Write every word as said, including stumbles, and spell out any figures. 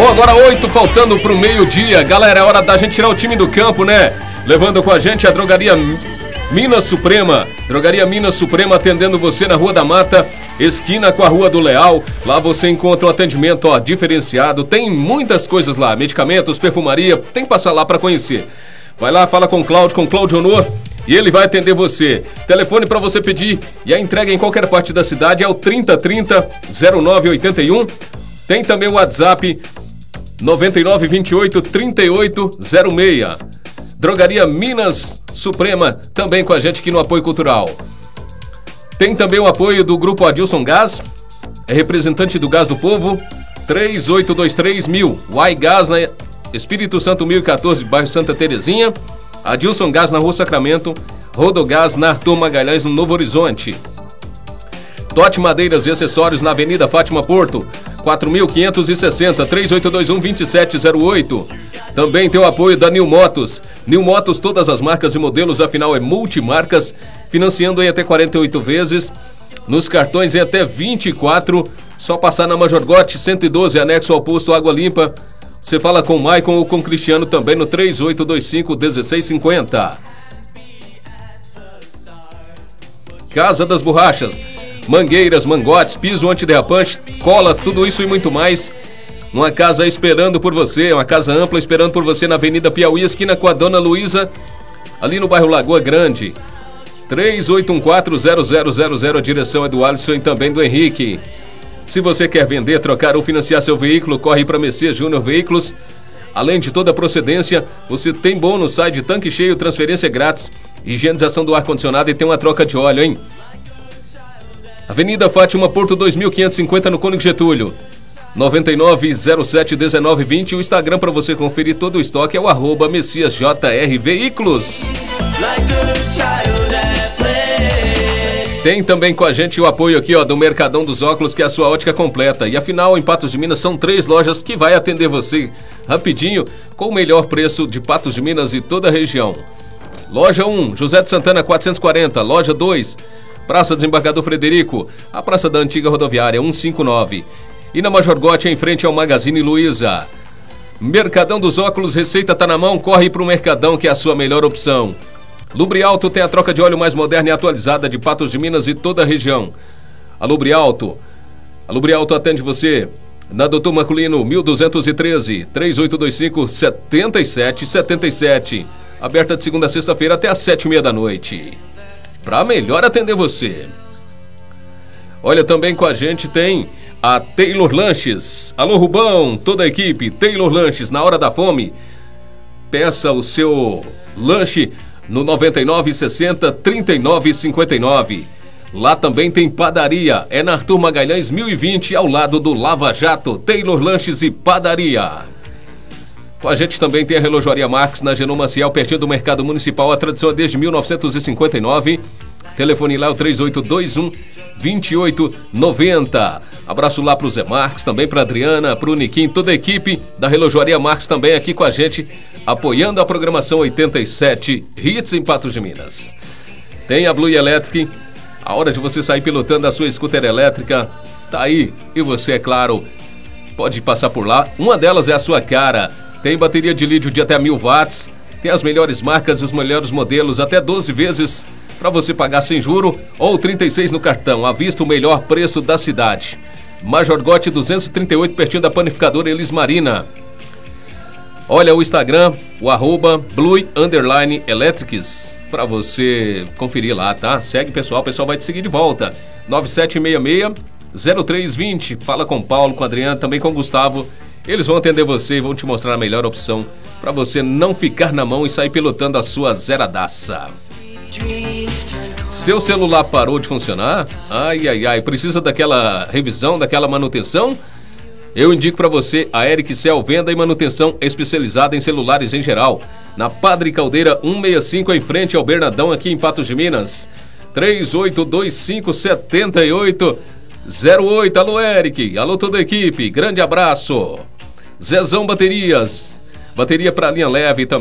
Bom, agora oito, faltando pro meio-dia. Galera, é hora da gente tirar o time do campo, né? Levando com a gente a Drogaria Minas Suprema. Drogaria Minas Suprema atendendo você na Rua da Mata, esquina com a Rua do Leal. Lá você encontra um atendimento, ó, diferenciado. Tem muitas coisas lá, medicamentos, perfumaria. Tem que passar lá para conhecer. Vai lá, fala com o Cláudio, com o Cláudio Honor, e ele vai atender você. Telefone para você pedir e a entrega em qualquer parte da cidade é o trinta trinta, zero nove oitenta e um. Tem também o WhatsApp noventa e nove, vinte e oito, trinta e oito zero seis. Drogaria Minas Suprema, também com a gente aqui no Apoio Cultural. Tem também o apoio do Grupo Adilson Gás, é representante do Gás do Povo, três oito dois três mil. Y Gás na Espírito Santo mil e quatorze, bairro Santa Terezinha. Adilson Gás na Rua Sacramento. Rodogás na Arthur Magalhães, no Novo Horizonte. Tote Madeiras e Acessórios na Avenida Fátima Porto, quatro mil quinhentos e sessenta, três oito dois um, dois sete zero oito. Também tem o apoio da New Motos. New Motos, todas as marcas e modelos, afinal é multimarcas, financiando em até quarenta e oito vezes, nos cartões em até vinte e quatro. Só passar na Major Gotti cento e doze, anexo ao posto Água Limpa. Você fala com o Maicon ou com o Cristiano também no três oito dois cinco, um seis cinco zero. Casa das Borrachas, mangueiras, mangotes, piso antiderrapante, cola, tudo isso e muito mais. Uma casa esperando por você, uma casa ampla esperando por você na Avenida Piauí, esquina com a Dona Luísa, ali no bairro Lagoa Grande. três oito um quatro, zero zero zero zero, a direção é do Alisson e também do Henrique. Se você quer vender, trocar ou financiar seu veículo, corre para Messias Júnior Veículos. Além de toda a procedência, você tem bônus, sai de tanque cheio, transferência grátis, higienização do ar-condicionado e tem uma troca de óleo, hein? Avenida Fátima Porto dois mil quinhentos e cinquenta no Cônigo Getúlio. nove nove zero sete um nove dois zero. O Instagram para você conferir todo o estoque é o arroba Messias J R Veículos. Tem também com a gente o apoio aqui, ó, do Mercadão dos Óculos, que é a sua ótica completa. E afinal, em Patos de Minas são três lojas que vai atender você rapidinho com o melhor preço de Patos de Minas e toda a região. Loja um, José de Santana quatrocentos e quarenta. Loja dois, Praça Desembargador Frederico, a Praça da Antiga Rodoviária cento e cinquenta e nove. E na Major Gotti, em frente ao Magazine Luiza. Mercadão dos Óculos, receita tá na mão, corre pro Mercadão que é a sua melhor opção. Lubrialto tem a troca de óleo mais moderna e atualizada de Patos de Minas e toda a região. A Lubrialto, a Lubrialto atende você na Doutor Marculino mil duzentos e treze, três oito dois cinco, sete sete sete sete. Aberta de segunda a sexta-feira até às sete e meia da noite. Para melhor atender você. Olha, também com a gente tem a Taylor Lanches. Alô, Rubão, toda a equipe, Taylor Lanches, na hora da fome. Peça o seu lanche no nove nove sessenta, trinta e nove cinquenta e nove. Lá também tem padaria, é na Arthur Magalhães mil e vinte, ao lado do Lava Jato. Taylor Lanches e padaria. Com a gente também tem a Relojoaria Marques, na Genô Maciel, pertinho do Mercado Municipal. A tradição é desde mil novecentos e cinquenta e nove. Telefone lá é o três oito dois um, dois oito nove zero. Abraço lá pro Zé Marques, também pra Adriana, pro Niquim, toda a equipe da Relojoaria Marques também aqui com a gente, apoiando a programação oitenta e sete Hits em Patos de Minas. Tem a Blue Electric, a hora de você sair pilotando a sua scooter elétrica, tá aí. E você, é claro, pode passar por lá. Uma delas é a sua cara. Tem bateria de lítio de até mil watts, tem as melhores marcas e os melhores modelos, até doze vezes para você pagar sem juro ou trinta e seis no cartão, à vista o melhor preço da cidade. Major Gotti duzentos e trinta e oito, pertinho da panificadora Elis Marina. Olha o Instagram, o arroba Blue Underline Electrics, para você conferir lá, tá? Segue, pessoal, o pessoal vai te seguir de volta. nove sete seis seis, zero três dois zero. Fala com o Paulo, com o Adriano, também com o Gustavo. Eles vão atender você e vão te mostrar a melhor opção para você não ficar na mão e sair pilotando a sua zeradaça. Seu celular parou de funcionar? Ai, ai, ai, precisa daquela revisão, daquela manutenção? Eu indico para você a Eric Cell, venda e manutenção especializada em celulares em geral. Na Padre Caldeira cento e sessenta e cinco, em frente ao Bernadão, aqui em Patos de Minas. três oito dois cinco, sete oito zero oito. Alô, Eric. Alô, toda a equipe. Grande abraço. Zezão Baterias. Bateria para linha leve também.